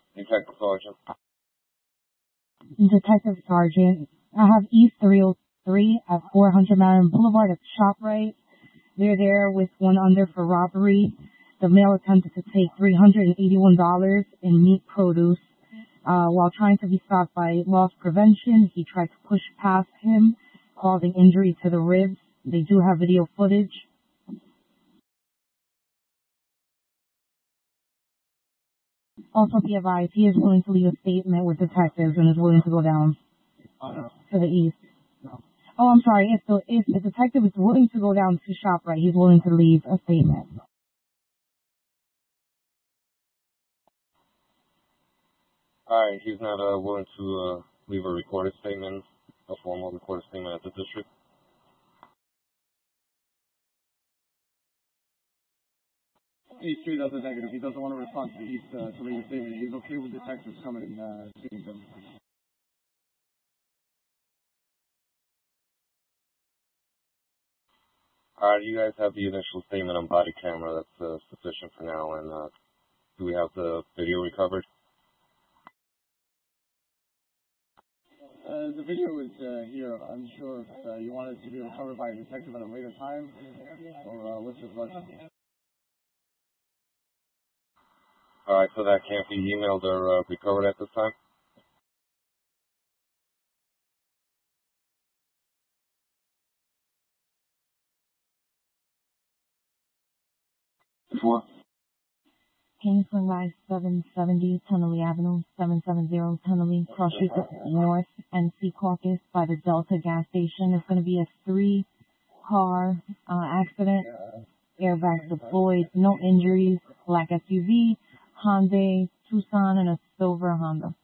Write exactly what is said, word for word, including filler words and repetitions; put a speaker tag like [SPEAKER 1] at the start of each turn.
[SPEAKER 1] Detective Sergeant.
[SPEAKER 2] Detective Sergeant. I have East three oh three at four hundred Marion Boulevard at ShopRite. They're there with one under for robbery. The male attempted to take three hundred eighty-one dollars in meat produce. Uh, while trying to be stopped by loss prevention, he tried to push past him, causing injury to the ribs. They do have video footage. Also, be advised, he is willing to leave a statement with detectives and is willing to go down to the east. Oh, I'm sorry. If the if the detective is willing to go down to ShopRite, he's willing to leave a statement.
[SPEAKER 1] All right, he's not uh, willing to uh, leave a recorded statement, a formal recorded statement at the district.
[SPEAKER 3] East three does a negative. He doesn't want to respond to the East uh, to leave a statement. He's okay with detectives coming and uh, speaking to him.
[SPEAKER 1] All right, you guys have the initial statement on body camera. That's uh, sufficient for now. And uh, do we have the video recovered?
[SPEAKER 3] Uh, the video is uh, here. I'm sure if uh, you want it to be recovered by a detective at a later time, or uh, what's your question?
[SPEAKER 1] All right, so that can't be emailed or uh, recovered at this time?
[SPEAKER 3] Before?
[SPEAKER 2] Kingsland Rise seven seventy, Tunnelly Avenue, seven seventy Tunnelly, Cross Street North, N C Caucus by the Delta gas station. It's going to be a three-car uh, accident. Airbags deployed, no injuries, black S U V, Hyundai, Tucson, and a silver Honda.